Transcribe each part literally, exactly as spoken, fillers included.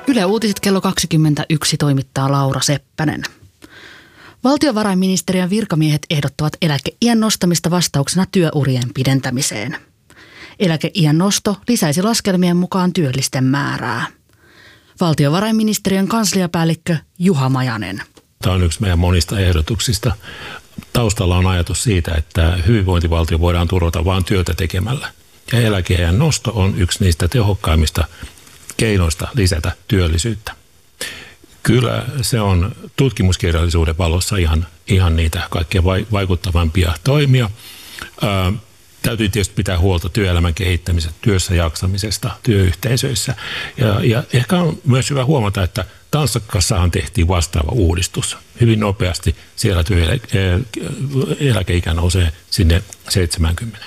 Yle Uutiset kello kaksikymmentäyksi toimittaa Laura Seppänen. Valtiovarainministeriön virkamiehet ehdottavat eläkeiän nostamista vastauksena työurien pidentämiseen. Eläkeiän nosto lisäisi laskelmien mukaan työllisten määrää. Valtiovarainministeriön kansliapäällikkö Juha Majanen. Tämä on yksi meidän monista ehdotuksista. Taustalla on ajatus siitä, että hyvinvointivaltio voidaan turvata vain työtä tekemällä. Ja eläkeiän nosto on yksi niistä tehokkaimmista keinoista lisätä työllisyyttä. Kyllä se on tutkimuskirjallisuuden valossa ihan, ihan niitä kaikkein vaikuttavampia toimia. Ää, täytyy tietysti pitää huolta työelämän kehittämisestä, työssä jaksamisesta, työyhteisöissä. Ja, ja ehkä on myös hyvä huomata, että Tanskassahan tehtiin vastaava uudistus. Hyvin nopeasti siellä työeläkeikä nousee sinne seitsemänkymmentä.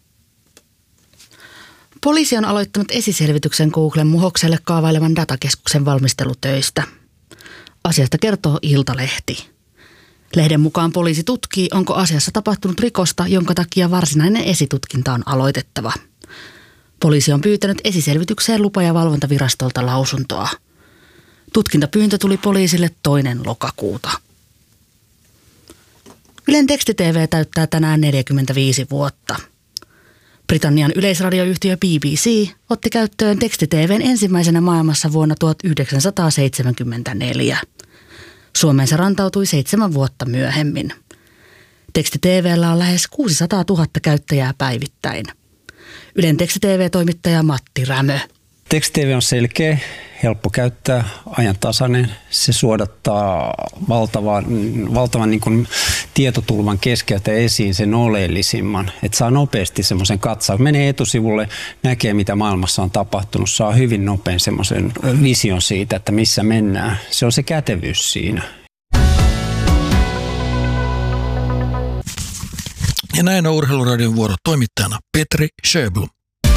Poliisi on aloittanut esiselvityksen Googlen Muhokselle kaavailevan datakeskuksen valmistelutöistä. Asiasta kertoo Iltalehti. Lehden mukaan poliisi tutkii, onko asiassa tapahtunut rikosta, jonka takia varsinainen esitutkinta on aloitettava. Poliisi on pyytänyt esiselvitykseen lupa- ja valvontavirastolta lausuntoa. Tutkintapyyntö tuli poliisille toinen lokakuuta. Ylen teksti-tv täyttää tänään neljäkymmentäviisi vuotta. Britannian yleisradioyhtiö B B C otti käyttöön teksti-tv:n ensimmäisenä maailmassa vuonna tuhatyhdeksänsataaseitsemänkymmentäneljä. Suomeen se rantautui seitsemän vuotta myöhemmin. Teksti-tv:llä on lähes kuusisataatuhatta käyttäjää päivittäin. Ylen teksti-tv-toimittaja Matti Rämö. Teksti-tv on selkeä, helppo käyttää, ajantasainen. Se suodattaa valtavan, valtavan niin kuin tietotulvan keskeltä esiin sen oleellisimman. Että saa nopeasti semmoisen katsauksen. Menee etusivulle, näkee mitä maailmassa on tapahtunut. Saa hyvin nopein semmoisen vision siitä, että missä mennään. Se on se kätevyys siinä. Ja näin on Urheiluradion vuoro toimittajana Petri Sjöblom.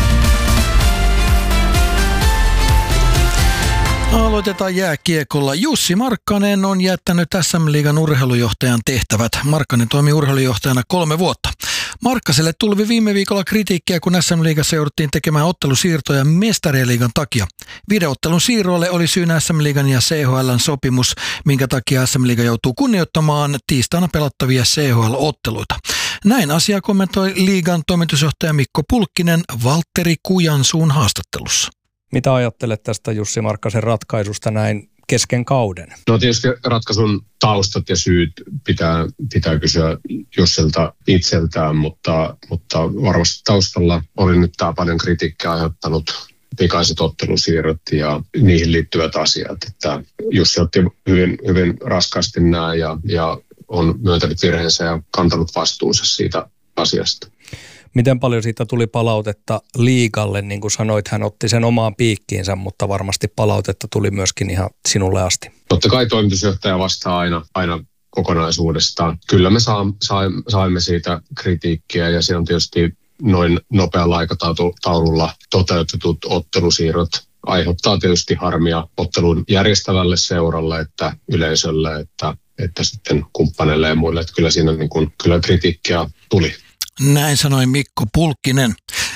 Aloitetaan jääkiekolla. Jussi Markkanen on jättänyt S M-liigan urheilujohtajan tehtävät. Markkanen toimi urheilujohtajana kolme vuotta. Markkaselle tuli viime viikolla kritiikkiä, kun S M-liigassa jouduttiin tekemään ottelusiirtoja Mestarien liigan takia. Videoottelun siirroille oli syynä S M-liigan ja C H L:n sopimus, minkä takia S M-liiga joutuu kunnioittamaan tiistaina pelattavia C H L-otteluita. Näin asiaa kommentoi liigan toimitusjohtaja Mikko Pulkkinen Valtteri Kujansuun haastattelussa. Mitä ajattelet tästä Jussi Markkasen ratkaisusta näin kesken kauden? No tietysti ratkaisun taustat ja syyt pitää, pitää kysyä Jussilta itseltään, mutta, mutta varmasti taustalla oli nyt tämä paljon kritiikkiä aiheuttanut pikaiset ottelusiirrot ja niihin liittyvät asiat. Että Jussi otti hyvin, hyvin raskaasti nämä ja, ja on myöntänyt virheensä ja kantanut vastuunsa siitä asiasta. Miten paljon siitä tuli palautetta liigalle? Niin kuin sanoit, hän otti sen omaan piikkiinsä, mutta varmasti palautetta tuli myöskin ihan sinulle asti. Totta kai toimitusjohtaja vastaa aina, aina kokonaisuudestaan. Kyllä me saimme siitä kritiikkiä ja se on tietysti noin nopealla aikataululla toteutetut ottelusiirrot aiheuttaa tietysti harmia ottelun järjestävälle seuralle, että yleisölle, että, että sitten kumppaneille ja muille. Että kyllä siinä niin kuin, kyllä kritiikkiä tuli. Näin sanoi Mikko Pulkkinen.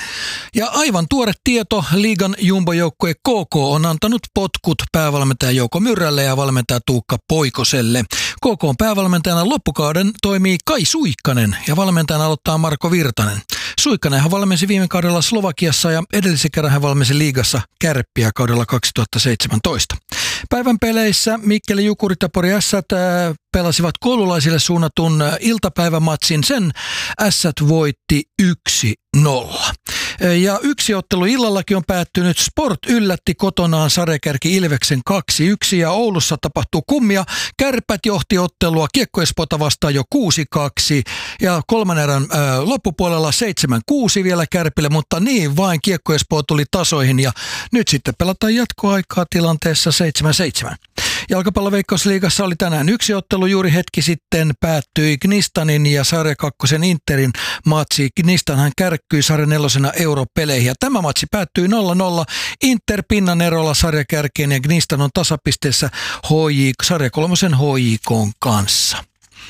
Ja aivan tuore tieto, liigan jumbojoukkue K K on antanut potkut päävalmentaja Jouko Myrrälle ja valmentaja Tuukka Poikoselle. K K:n päävalmentajana loppukauden toimii Kai Suikkanen ja valmentajana aloittaa Marko Virtanen. Suikkanenhan valmensi viime kaudella Slovakiassa ja edellisen kerran hän valmensi liigassa Kärppiä kaudella kaksituhattaseitsemäntoista. Päivän peleissä Mikkeli Jukurit ja Pori Ässät pelasivat koululaisille suunnatun iltapäivämatsin. Sen Ässät voitti yksi nolla. Ja yksi ottelu illallakin on päättynyt. Sport yllätti kotonaan sarjakärki Ilveksen kaksi yksi ja Oulussa tapahtuu kummia. Kärpät johti ottelua Kiekko Espoota vastaan jo kuusi kaksi ja kolmannen erän ää, loppupuolella seitsemän kuusi vielä Kärpille, mutta niin vain Kiekko Espoo tuli tasoihin ja nyt sitten pelataan jatkoaikaa tilanteessa seitsemän seitsemän. Jalkapalloveikkausliigassa oli tänään yksi ottelu, juuri hetki sitten päättyi Gnistanin ja sarja kakkosen Interin matsi. Gnistanhan kärkkyi sarja nelosena europeleihin ja tämä matsi päättyi nolla nolla. Inter pinnan erolla sarjakärkeen ja Gnistan on tasapisteessä H J, sarja kolmosen H J K:n kanssa.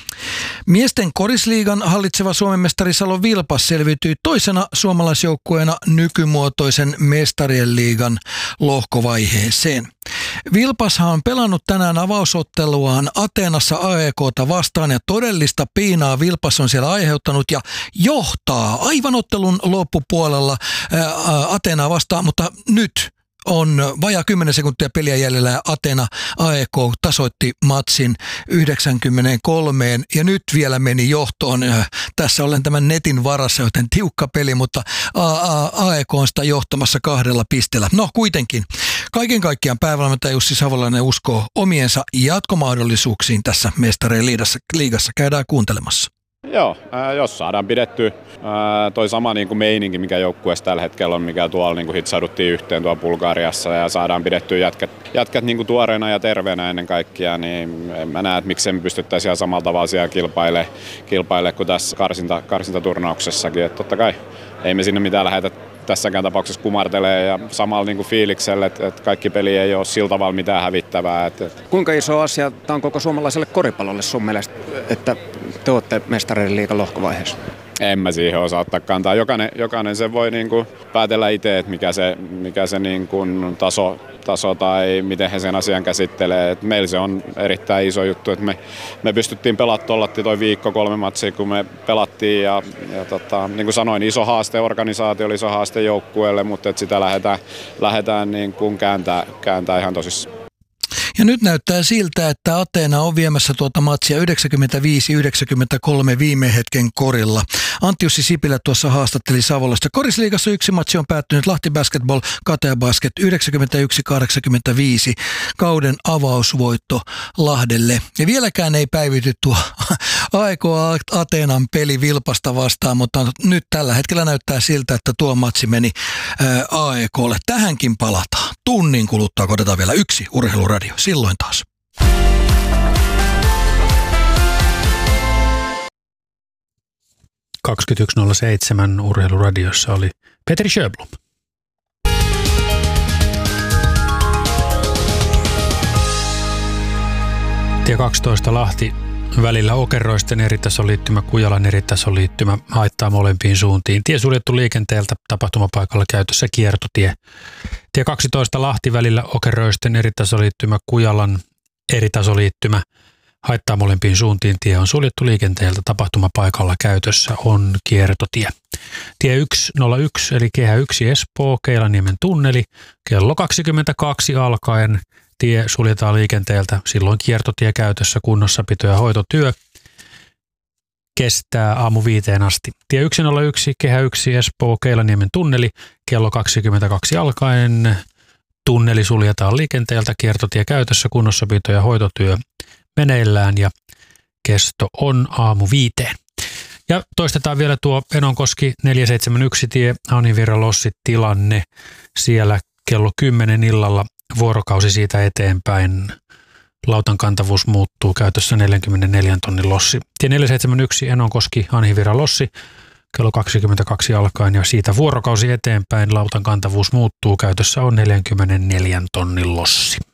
Miesten korisliigan hallitseva Suomen mestari Salon Vilpas selviytyi toisena suomalaisjoukkueena nykymuotoisen mestarien liigan lohkovaiheeseen. Vilpashan on pelannut tänään avausotteluaan Ateenassa A E K:ta vastaan ja todellista piinaa Vilpas on siellä aiheuttanut ja johtaa aivan ottelun loppupuolella ää, Ateenaa vastaan, mutta nyt on vajaa kymmenen sekuntia peliä jäljellä ja Ateena A E K tasoitti matsin yhdeksänkymmentäkolme ja nyt vielä meni johtoon. Tässä olen tämän netin varassa, joten tiukka peli, mutta A E K on sitä johtamassa kahdella pisteellä. No kuitenkin, kaiken kaikkiaan päävalmentaja Jussi Savolainen uskoo omiensa jatkomahdollisuuksiin tässä Mestarien liigassa. liigassa. Käydään kuuntelemassa. Joo, äh, jos saadaan pidetty äh, toi sama niin kuin meininki, mikä joukkueessa tällä hetkellä on, mikä tuolla niin kuin hitsauduttiin yhteen tuolla Bulgariassa ja saadaan pidettyä jätkät, jätkät niin kuin tuoreena ja terveenä ennen kaikkea, niin en mä näe, että miksi me pystyttäisiin ihan samalla tavalla siellä kilpailemaan, kilpaile kuin tässä karsinta, karsintaturnauksessakin. Että totta kai ei me sinne mitään lähetä tässäkään tapauksessa kumartelee ja samalla niin kuin fiiliksellä, että, että kaikki peli ei ole sillä tavalla mitään hävittävää. Että, että. Kuinka iso asia tämä on koko suomalaiselle koripallolle sun mielestä, että te olette Mestarien liigan lohkovaiheessa? En mä siihen osaa ottaa kantaa. Jokainen, jokainen se voi niin kuin päätellä itse, että mikä se, mikä se niin kuin taso, taso tai miten he sen asian käsittelee. Et meillä se on erittäin iso juttu, että me, me pystyttiin pelaamaan tuolla toi viikko kolme matsia, kun me pelattiin. Ja, ja tota, niin kuin sanoin, iso haaste organisaatio, iso haaste joukkueelle, mutta et sitä lähdetään, lähdetään niin kuin kääntää, kääntää ihan tosissaan. Ja nyt näyttää siltä, että Ateena on viemässä tuota matsia yhdeksänkymmentäviisi yhdeksänkymmentäkolme viime hetken korilla. Antti-Jussi Sipilä tuossa haastatteli Savolasta. Korisliigassa yksi matsi on päättynyt Lahti Basketball, Katea Basket yhdeksänkymmentäyksi kahdeksankymmentäviisi. Kauden avausvoitto Lahdelle. Ja vieläkään ei päivity tuo A E K Ateenan peli Vilpasta vastaan, mutta nyt tällä hetkellä näyttää siltä, että tuo matsi meni A E K:lle. Tähänkin palataan. Tunnin kuluttua otetaan vielä yksi Urheiluradio. Silloin taas. kaksikymmentäyksi nolla seitsemän Urheiluradiossa oli Petri Sjöblom. Tie kaksitoista Lahti välillä Okeroisten eritasoliittymä, Kujalan eritasoliittymä haittaa molempiin suuntiin. Tie suljettu liikenteeltä, tapahtumapaikalla käytössä kiertotie. Tie kaksitoista Lahti välillä Okeroisten eritasoliittymä, Kujalan eritasoliittymä haittaa molempiin suuntiin. Tie on suljettu liikenteeltä, tapahtumapaikalla käytössä on kiertotie. Tie yksi nolla yksi eli Kehä yksi Espoo, Keilaniemen tunneli, kello kaksikymmentäkaksi alkaen. Tie suljetaan liikenteeltä, silloin kiertotie käytössä, kunnossapito ja hoitotyö kestää aamu viiteen asti. Tie yksi nolla yksi, Kehä yksi Espoo, Keilaniemen tunneli, kello kaksikymmentäkaksi alkaen. Tunneli suljetaan liikenteeltä, kiertotie käytössä, kunnossapito ja hoitotyö meneillään ja kesto on aamu viiteen. Ja toistetaan vielä tuo Enonkoski neljäsataaseitsemänkymmentäyksi tie, Hanhivirran lossit tilanne siellä kello kymmenen illalla. Vuorokausi siitä eteenpäin. Lautan kantavuus muuttuu, käytössä neljäkymmentäneljä tonnin lossi. Tie neljäsataaseitsemänkymmentäyksi Enonkoski Hanhivirran lossi kello kaksikymmentäkaksi alkaen ja siitä vuorokausi eteenpäin lautan kantavuus muuttuu, käytössä on neljäkymmentäneljä tonnin lossi.